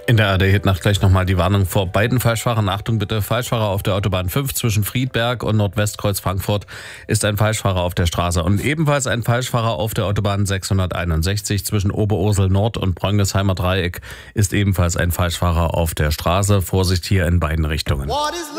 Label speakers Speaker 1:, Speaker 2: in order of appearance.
Speaker 1: In der ARD-Hitnacht gleich nochmal die Warnung vor beiden Falschfahrern. Achtung bitte, Falschfahrer auf der Autobahn 5 zwischen Friedberg und Nordwestkreuz Frankfurt ist ein Falschfahrer auf der Straße. Und ebenfalls ein Falschfahrer auf der Autobahn 661 zwischen Oberursel Nord und Brönniesheimer Dreieck ist ebenfalls ein Falschfahrer auf der Straße. Vorsicht hier in beiden Richtungen.